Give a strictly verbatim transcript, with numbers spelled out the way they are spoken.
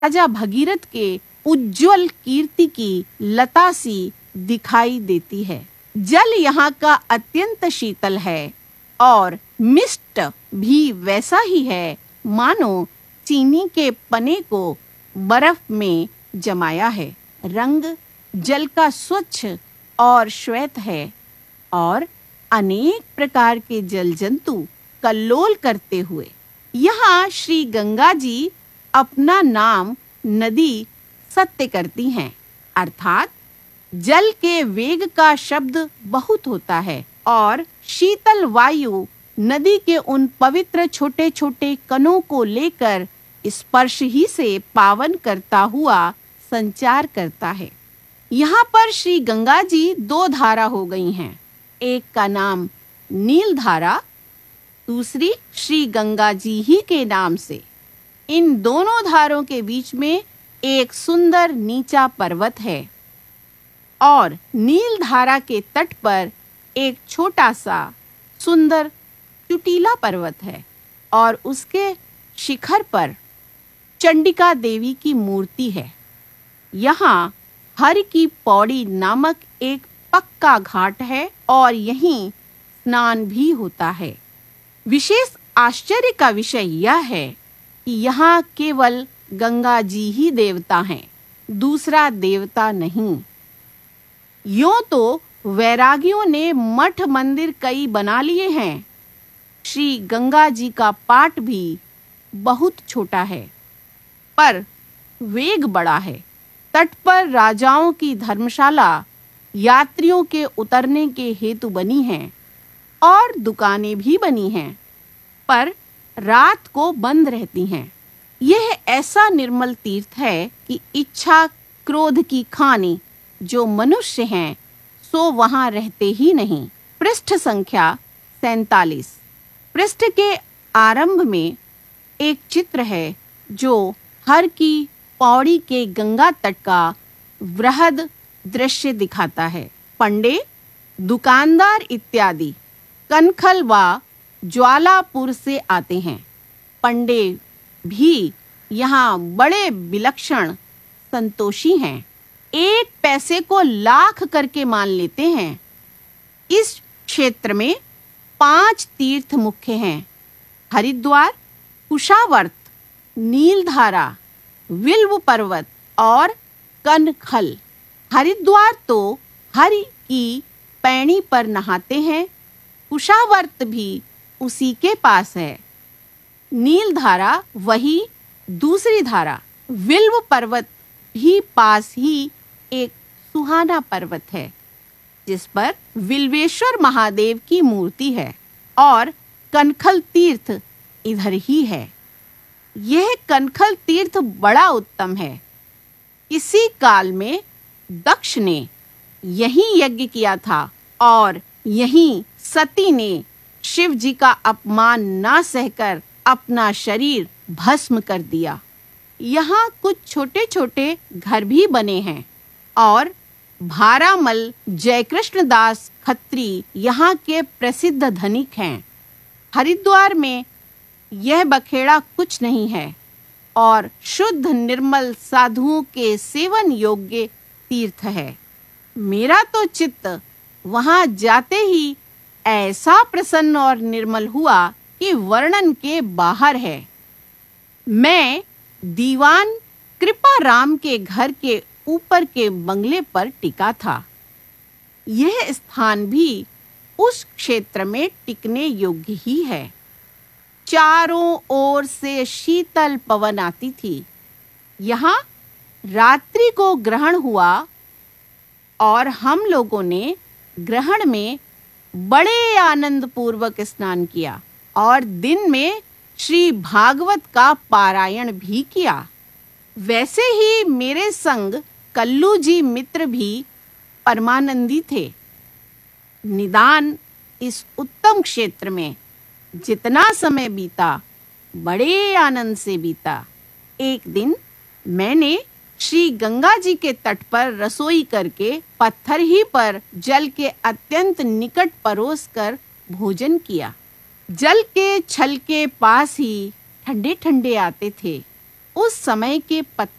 राजा भगीरथ के उज्जवल कीर्ति की लता सी दिखाई देती है। जल यहाँ का अत्यंत शीतल है और मिष्ट भी वैसा ही है मानो चीनी के पने को बर्फ में जमाया है। रंग जल का स्वच्छ और श्वेत है और अनेक प्रकार के जल जंतु कल्लोल करते हुए यहाँ श्री गंगा जी अपना नाम नदी सत्य करती हैं, अर्थात जल के वेग का शब्द बहुत होता है और शीतल वायु नदी के उन पवित्र छोटे छोटे कणों को लेकर स्पर्श ही से पावन करता हुआ संचार करता है। यहाँ पर श्री गंगा जी दो धारा हो गई हैं, एक का नाम नील धारा, दूसरी श्री गंगा जी ही के नाम से। इन दोनों धारों के बीच में एक सुंदर नीचा पर्वत है और नील धारा के तट पर एक छोटा सा सुंदर चुटीला पर्वत है और उसके शिखर पर चंडिका देवी की मूर्ति है। यहाँ हर की पौड़ी नामक एक पक्का घाट है और यहीं स्नान भी होता है। विशेष आश्चर्य का विषय यह है कि यहाँ केवल गंगा जी ही देवता हैं, दूसरा देवता नहीं। यूं तो वैरागियों ने मठ मंदिर कई बना लिए हैं, श्री गंगा जी का पाट भी बहुत छोटा है, पर वेग बड़ा है। तट पर राजाओं की धर्मशाला यात्रियों के उतरने के हेतु बनी है और दुकानें भी बनी हैं, पर रात को बंद रहती हैं। यह ऐसा निर्मल तीर्थ है कि इच्छा क्रोध की खानी जो मनुष्य हैं सो वहां रहते ही नहीं। पृष्ठ संख्या सैंतालीस। पृष्ठ के आरंभ में एक चित्र है जो हर की पौड़ी के गंगा तट का वृहद दृश्य दिखाता है। पंडे, दुकानदार इत्यादि कनखल व ज्वालापुर से आते हैं। पंडे भी यहाँ बड़े विलक्षण संतोषी हैं, एक पैसे को लाख करके मान लेते हैं। इस क्षेत्र में पांच तीर्थ मुख्य हैं: हरिद्वार, कुशावर्त, नीलधारा, विल्व पर्वत और कनखल। हरिद्वार तो हरि की पैणी पर नहाते हैं, कुशावर्त भी उसी के पास है, नीलधारा वही दूसरी धारा, विल्व पर्वत भी पास ही एक सुहाना पर्वत है जिस पर विल्वेश्वर महादेव की मूर्ति है और कनखल तीर्थ इधर ही है। यह कनखल तीर्थ बड़ा उत्तम है। इसी काल में दक्ष ने यही यज्ञ किया था और यही सती ने शिव जी का अपमान ना सहकर अपना शरीर भस्म कर दिया। यहाँ कुछ छोटे छोटे घर भी बने हैं और भारामल जयकृष्ण दास खत्री यहाँ के प्रसिद्ध धनिक हैं। हरिद्वार में यह बखेड़ा कुछ नहीं है और शुद्ध निर्मल साधुओं के सेवन योग्य तीर्थ है। मेरा तो चित्त वहां जाते ही ऐसा प्रसन्न और निर्मल हुआ कि वर्णन के बाहर है। मैं दीवान कृपा राम के घर के ऊपर के बंगले पर टिका था। यह स्थान भी उस क्षेत्र में टिकने योग्य ही है। चारों ओर से शीतल पवन आती थी। यहाँ रात्रि को ग्रहण हुआ और हम लोगों ने ग्रहण में बड़े आनंद पूर्वक स्नान किया और दिन में श्री भागवत का पारायण भी किया। वैसे ही मेरे संग कल्लू जी मित्र भी परमानंदी थे। निदान इस उत्तम क्षेत्र में जितना समय बीता बड़े आनंद से बीता। एक दिन मैंने श्री गंगा जी के तट पर रसोई करके पत्थर ही पर जल के अत्यंत निकट परोस कर भोजन किया। जल के छल के पास ही ठंडे ठंडे आते थे उस समय के